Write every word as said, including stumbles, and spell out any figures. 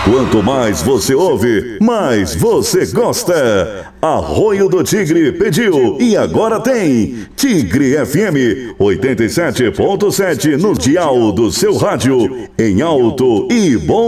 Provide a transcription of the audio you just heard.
Quanto mais você ouve, mais você gosta. Arroio do Tigre pediu e agora tem Tigre F M oitenta e sete ponto sete no dial do seu rádio, em alto e bom